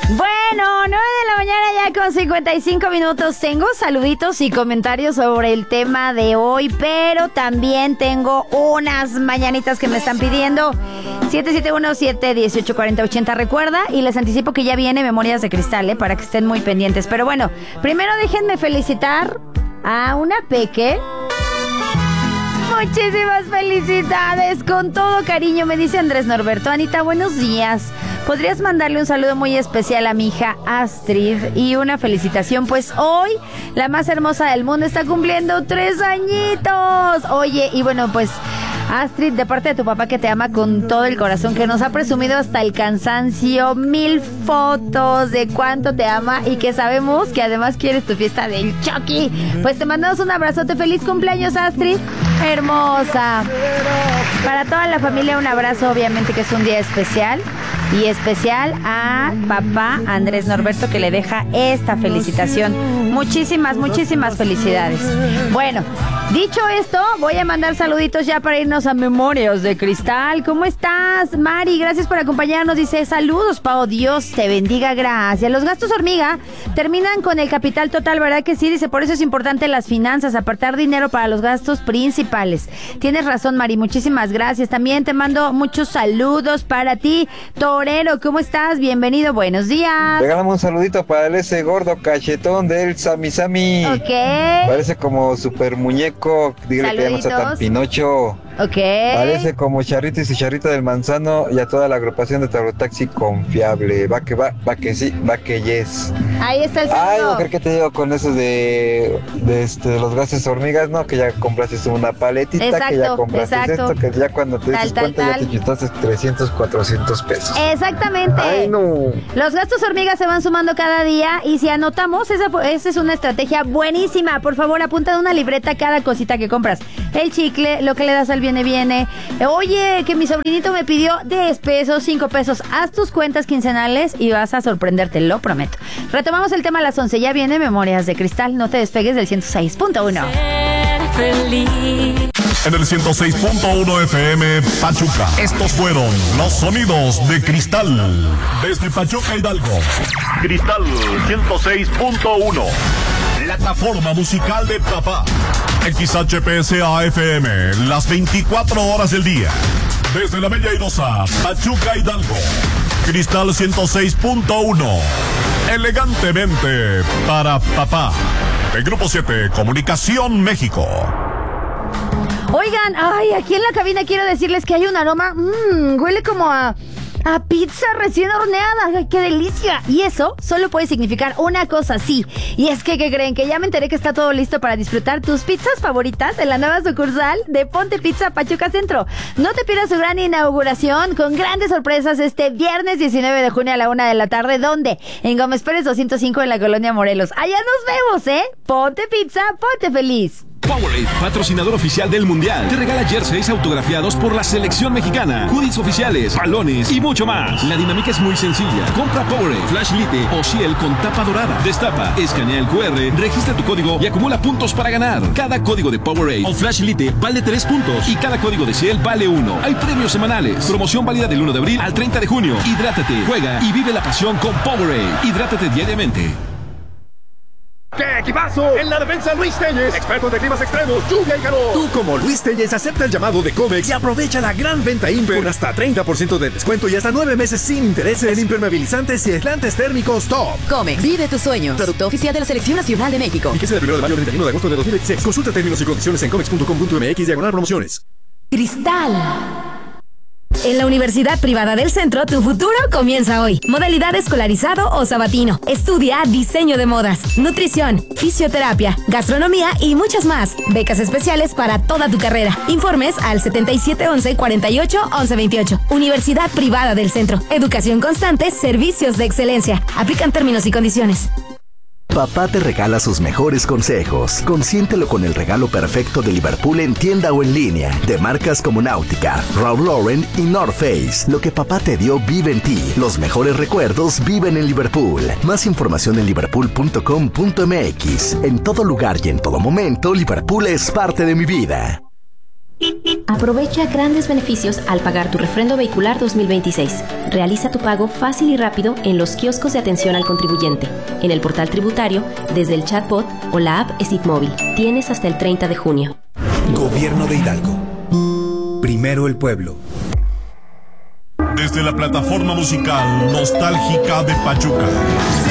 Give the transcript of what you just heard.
Bueno, 9 de la mañana ya con 55 minutos. Tengo saluditos y comentarios sobre el tema de hoy, pero también tengo unas mañanitas que me están pidiendo. 771-718-4080, recuerda, y les anticipo que ya viene Memorias de Cristal, para que estén muy pendientes. Pero bueno, primero déjenme felicitar a una peque. Muchísimas felicidades, con todo cariño, me dice Andrés Norberto. Anita, buenos días. ¿Podrías mandarle un saludo muy especial a mi hija Astrid y una felicitación? Pues hoy la más hermosa del mundo está cumpliendo 3 añitos. Oye, y bueno, pues Astrid, de parte de tu papá que te ama con todo el corazón, que nos ha presumido hasta el cansancio 1000 fotos de cuánto te ama y que sabemos que además quieres tu fiesta del Chucky. Pues te mandamos un abrazote. Feliz cumpleaños, Astrid. Hermosa. Para toda la familia un abrazo, obviamente que es un día especial. Y especial a papá Andrés Norberto, que le deja esta felicitación. Muchísimas felicidades. Bueno, dicho esto, voy a mandar saluditos ya para irnos a Memorias de Cristal. ¿Cómo estás, Mari? Gracias por acompañarnos. Dice, saludos, Pao. Dios te bendiga, gracias. Los gastos hormiga terminan con el capital total, ¿verdad que sí? Dice, por eso es importante las finanzas, apartar dinero para los gastos principales. Tienes razón, Mari. Muchísimas gracias. También te mando muchos saludos para ti, Torero, ¿cómo estás? Bienvenido, buenos días. Regalamos un saludito para ese gordo cachetón del Sami Sami. Ok. Parece como super muñeco, dígale que llamas a tan Pinocho. Ok. Parece como Charrito y su Charrito del Manzano y a toda la agrupación de Taxi confiable. Va que sí, va que yes. Ahí está el saludo. Ay, mujer, ¿qué te digo con eso de los gases hormigas? No, que ya compraste una paletita, exacto, que ya compraste esto, que ya cuando te dices cuenta ya te chustaste 300, 400 pesos. Exactamente. Ay, no. Los gastos hormigas se van sumando cada día y si anotamos, esa es una estrategia buenísima. Por favor, apunta en una libreta cada cosita que compras. El chicle, lo que le das al viene. Oye, que mi sobrinito me pidió 10 pesos, 5 pesos. Haz tus cuentas quincenales y vas a sorprenderte, lo prometo. Retomamos el tema a las 11. Ya viene Memorias de Cristal. No te despegues del 106.1. En el 106.1 FM Pachuca. Estos fueron los sonidos de Cristal. Desde Pachuca, Hidalgo. Cristal 106.1. Plataforma musical de papá. XHPSA FM, las 24 horas del día. Desde la Bella Airosa, Pachuca, Hidalgo. Cristal 106.1. Elegantemente para papá. De Grupo 7, Comunicación México. Oigan, aquí en la cabina quiero decirles que hay un aroma, huele como a pizza recién horneada. ¡Ay, qué delicia! Y eso solo puede significar una cosa, sí. Y es que, ¿qué creen? Que ya me enteré que está todo listo para disfrutar tus pizzas favoritas en la nueva sucursal de Ponte Pizza Pachuca Centro. No te pierdas su gran inauguración con grandes sorpresas este viernes 19 de junio a la 1 de la tarde. ¿Dónde? En Gómez Pérez 205 en la Colonia Morelos. Allá nos vemos, ¿eh? Ponte Pizza, ponte feliz. Powerade, patrocinador oficial del Mundial, te regala jerseys autografiados por la selección mexicana, hoodies oficiales, balones y mucho más. La dinámica es muy sencilla. Compra Powerade, Flash Lite o Ciel con tapa dorada. Destapa, escanea el QR, registra tu código y acumula puntos para ganar. Cada código de Powerade o Flash Lite vale 3 puntos y cada código de Ciel vale 1. Hay premios semanales. Promoción válida del 1 de abril al 30 de junio. Hidrátate, juega y vive la pasión con Powerade. Hidrátate diariamente. ¡Qué equipazo! En la defensa, Luis Telles, experto de climas extremos, lluvia y calor. Tú, como Luis Telles, acepta el llamado de Comex y aprovecha la gran venta Imper con hasta 30% de descuento y hasta 9 meses sin intereses en impermeabilizantes y aislantes térmicos Top. Comex, vive tus sueños. Producto oficial de la Selección Nacional de México. Fíjese del 1 de mayo al 31 de agosto de 2016. Consulta términos y condiciones en comex.com.mx/promociones. Cristal. En la Universidad Privada del Centro, tu futuro comienza hoy. Modalidad escolarizado o sabatino. Estudia diseño de modas, nutrición, fisioterapia, gastronomía y muchas más. Becas especiales para toda tu carrera. Informes al 7711-481128. Universidad Privada del Centro. Educación constante, servicios de excelencia. Aplican términos y condiciones. Papá te regala sus mejores consejos. Consiéntelo con el regalo perfecto de Liverpool en tienda o en línea. De marcas como Náutica, Ralph Lauren y North Face. Lo que papá te dio vive en ti. Los mejores recuerdos viven en Liverpool. Más información en liverpool.com.mx. En todo lugar y en todo momento, Liverpool es parte de mi vida. Aprovecha grandes beneficios al pagar tu refrendo vehicular 2026. Realiza tu pago fácil y rápido en los kioscos de atención al contribuyente, en el portal tributario, desde el chatbot o la app SIT Móvil. Tienes hasta el 30 de junio. Gobierno de Hidalgo. Primero el pueblo. Desde la plataforma musical nostálgica de Pachuca.